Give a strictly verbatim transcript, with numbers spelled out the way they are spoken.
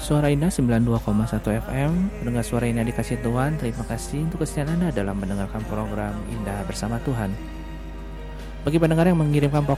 Suara Indah sembilan puluh dua koma satu F M. Pendengar Suara Indah dikasih Tuhan, terima kasih untuk kesetiaan Anda dalam mendengarkan program Indah Bersama Tuhan. Bagi pendengar yang mengirimkan